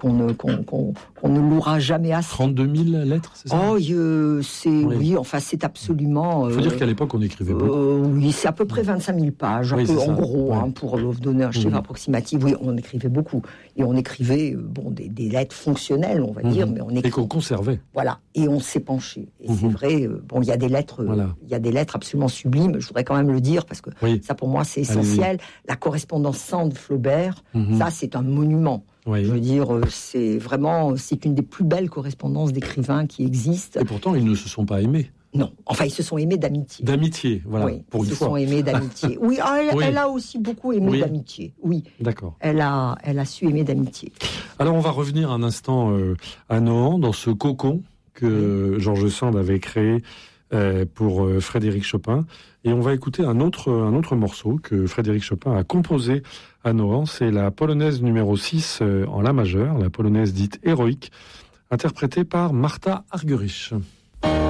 qu'on ne louera jamais assez. 32 000 lettres, c'est ça? Oui, enfin, c'est absolument... Il faut dire qu'à l'époque, on écrivait beaucoup. Oui, c'est à peu près 25 000 pages, en gros, pour vous donner un chiffre approximatif. Oui, on écrivait beaucoup. Et on écrivait des lettres fonctionnelles, on va dire, mais on écrivait... Et qu'on conservait. Voilà, et on s'est penché. Et c'est vrai, il y a des lettres, il y a des lettres absolument sublimes, je voudrais quand même le dire, parce que ça, pour moi, c'est essentiel. La correspondance Sand-Flaubert, ça, c'est un monument. Oui. Je veux dire, c'est une des plus belles correspondances d'écrivains qui existent. Et pourtant, ils ne se sont pas aimés. Non, enfin, ils se sont aimés d'amitié. D'amitié, voilà, oui, pour une fois. Ils se sont aimés d'amitié. Oui, elle a aussi beaucoup aimé d'amitié. Oui, d'accord. Elle a su aimer d'amitié. Alors, on va revenir un instant à Nohant, dans ce cocon que George Sand avait créé pour Frédéric Chopin. Et on va écouter un autre morceau que Frédéric Chopin a composé à Nohant. C'est la polonaise numéro 6 en la majeure, la polonaise dite héroïque, interprétée par Martha Argerich.